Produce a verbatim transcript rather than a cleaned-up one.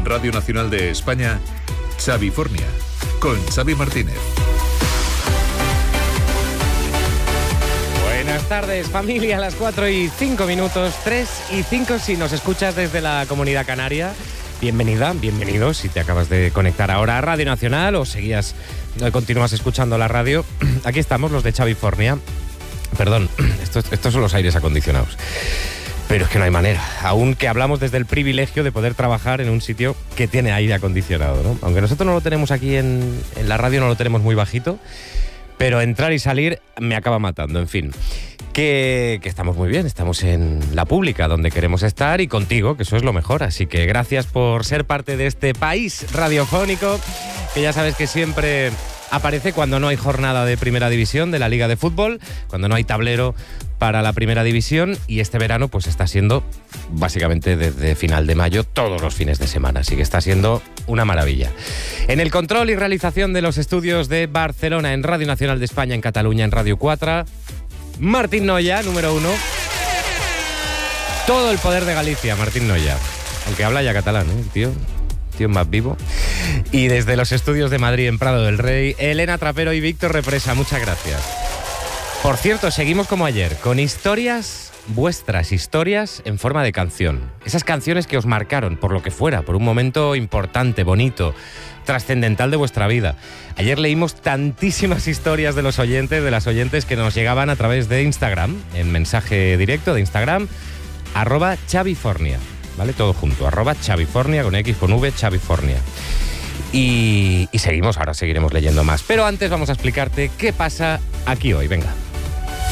Radio Nacional de España, Xavi Fornia, con Xavi Martínez. Buenas tardes, familia, a las cuatro y cinco minutos, tres y cinco si nos escuchas desde la Comunidad Canaria. Bienvenida, bienvenido si te acabas de conectar ahora a Radio Nacional o seguías, continúas escuchando la radio. Aquí estamos, los de Xavi Fornia. Perdón, estos, estos son los aires acondicionados. Pero es que no hay manera, aún que hablamos desde el privilegio de poder trabajar en un sitio que tiene aire acondicionado, ¿no? Aunque nosotros no lo tenemos aquí en, en la radio, no lo tenemos muy bajito, pero entrar y salir me acaba matando, en fin. Que, que estamos muy bien, estamos en la pública, donde queremos estar, y contigo, que eso es lo mejor. Así que gracias por ser parte de este país radiofónico, que ya sabes que siempre aparece cuando no hay jornada de Primera División de la Liga de Fútbol, cuando no hay tablero para la Primera División, y este verano pues está siendo básicamente desde final de mayo todos los fines de semana, así que está siendo una maravilla. En el control y realización de los estudios de Barcelona, en Radio Nacional de España, en Cataluña, en Radio cuatro, Martín Noya, número uno. Todo el poder de Galicia, Martín Noya. Aunque habla ya catalán, ¿eh? Tío, tío más vivo. Y desde los estudios de Madrid, en Prado del Rey, Elena Trapero y Víctor Represa. Muchas gracias. Por cierto, seguimos como ayer, con historias, vuestras historias en forma de canción. Esas canciones que os marcaron, por lo que fuera, por un momento importante, bonito, trascendental de vuestra vida. Ayer leímos tantísimas historias de los oyentes, de las oyentes que nos llegaban a través de Instagram, en mensaje directo de Instagram, arroba Xavi Fornia, ¿vale? Todo junto, arroba Xavi Fornia, con X, con V, Xavi Fornia. Y, y seguimos, ahora seguiremos leyendo más. Pero antes vamos a explicarte qué pasa aquí hoy, venga.